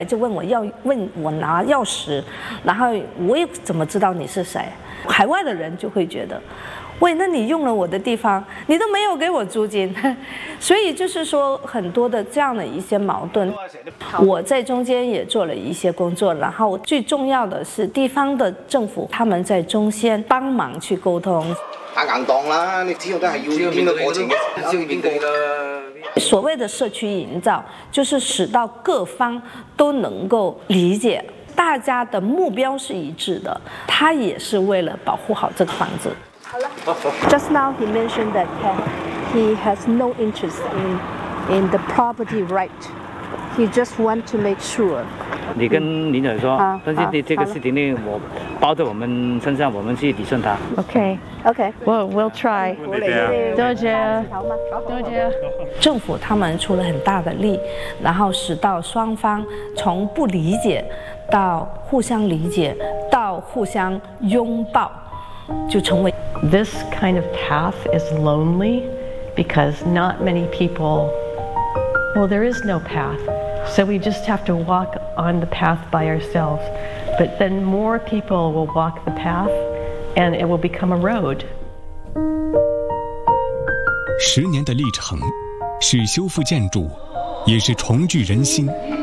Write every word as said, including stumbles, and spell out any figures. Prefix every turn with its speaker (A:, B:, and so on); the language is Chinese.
A: 就问我要问我拿钥匙，然后我也怎么知道你是谁？海外的人就会觉得，喂，那你用了我的地方，你都没有给我租金，所以就是说很多的这样的一些矛盾，我在中间也做了一些工作，然后最重要的是地方的政府他們在中間幫忙去溝通。
B: 打硬檔啦，你始終都係要邊個過程嘅，要邊個啦。
A: 所謂的社區營造，就是使到各方都能夠理解，大家的目標是一致的，他也是為了保護好這個房子。好了 ，Just now he mentioned that he has no interest in in the property right. He just want to make sure.
C: 你跟林总说，但是这这个事情呢，我包在我们身上，我们去理顺它。
A: OK OK，
D: Well we'll try. 多謝，多謝。
A: 政府他们出了很大的力，然后使到双方从不理解到互相理解，到互相拥抱，就成为。
D: This kind of path is lonely because not many people. Well, there is no path. So we just have to walk on the path by ourselves. But then more people will walk the path and it will become a road.
E: 十年的历程，是修复建筑，也是重聚人心。